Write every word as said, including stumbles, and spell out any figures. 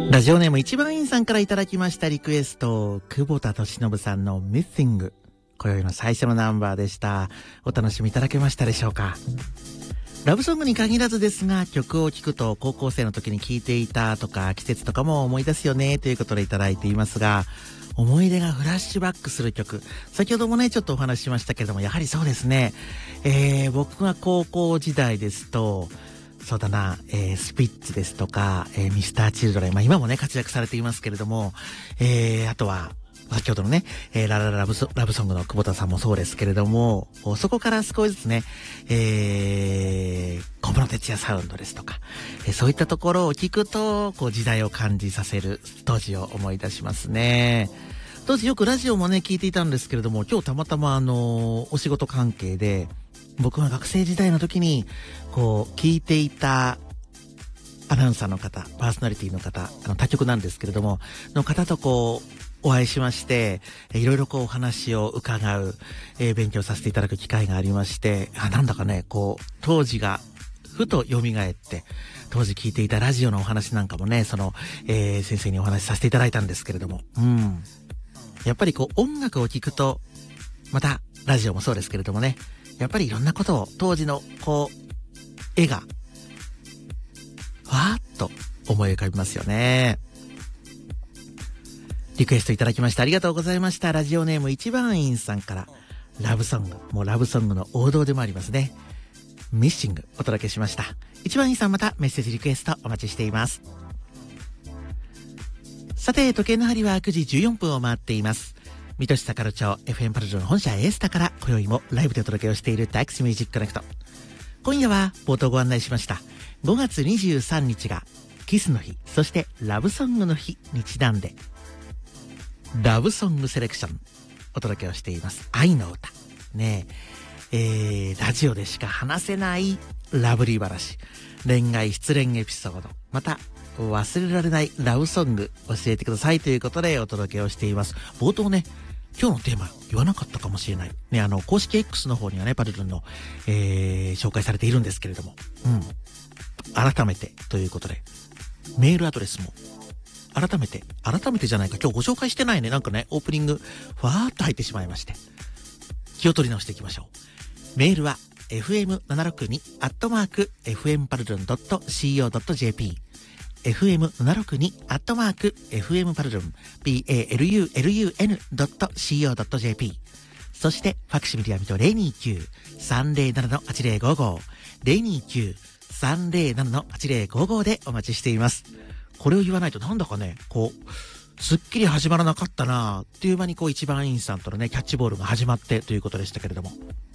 ラジオネーム一番員さんからいただきましたリクエスト、久保田利伸さんの Missing、 今宵の最初のナンバーでした。お楽しみいただけましたでしょうか。ラブソングに限らずですが、曲を聴くと高校生の時に聴いていたとか季節とかも思い出すよねということでいただいていますが、思い出がフラッシュバックする曲、先ほどもねちょっとお話ししましたけれども、やはりそうですね、えー、僕が高校時代ですと、そうだな、えー、スピッツですとか、えー、ミスターチルドレン、まあ今もね活躍されていますけれども、えー、あとは先ほどのね、えー、ララララブソ、ラブソングの久保田さんもそうですけれども、そこから少しずつね、えー、小室哲哉サウンドですとか、えー、そういったところを聞くと、こう時代を感じさせる当時を思い出しますね。当時よくラジオもね聞いていたんですけれども、今日たまたまあのー、お仕事関係で、僕が学生時代の時にこう聞いていたアナウンサーの方、パーソナリティの方、あの他局なんですけれどもの方とこうお会いしまして、いろいろこうお話を伺う、えー、勉強させていただく機会がありまして、あ、なんだかねこう当時がふと蘇って、当時聞いていたラジオのお話なんかもね、その、えー、先生にお話しさせていただいたんですけれども、うんやっぱりこう音楽を聴くと、またラジオもそうですけれどもね、やっぱりいろんなことを、当時のこう絵がわーっと思い浮かびますよね。リクエストいただきましてありがとうございました。ラジオネーム一番員さんから、ラブソング、もうラブソングの王道でもありますね、ミッシングお届けしました。一番員さん、またメッセージリクエストお待ちしています。さて、時計の針はくじじゅうよんぷんを回っています。水戸市坂戸町 エフエム パルルの本社エースタから今宵もライブでお届けをしているタクシーミュージックコネクト。今夜は冒頭ご案内しましたごがつにじゅうさんにちがキスの日、そしてラブソングの日にちなんで、ラブソングセレクションお届けをしています。愛の歌ねえ、えー、ラジオでしか話せないラブリー話、恋愛失恋エピソード、また忘れられないラブソング教えてくださいということでお届けをしています。冒頭ね、今日のテーマ言わなかったかもしれないね、あの公式 X の方にはねパルルンの、えー、紹介されているんですけれども、うん改めてということで、メールアドレスも改めて改めてじゃないか、今日ご紹介してないね、なんかねオープニングふわーっと入ってしまいまして、気を取り直していきましょう。メールは エフエムななろくに アットマーク エフエム パルルン ドット シーオー ドット ジェーピーエフエムななろくに アットマーク エフエム パルルン パルルン ドット シーオー ドット ジェーピー、 そしてファクシミリはミと ゼロにきゅう さんゼロなな はちゼロごご ゼロにきゅう さんゼロなな はちゼロごごでお待ちしています。これを言わないとなんだかね、こうすっきり始まらなかったなっていう間にこう一番員さんとのねキャッチボールが始まってということでしたけれども、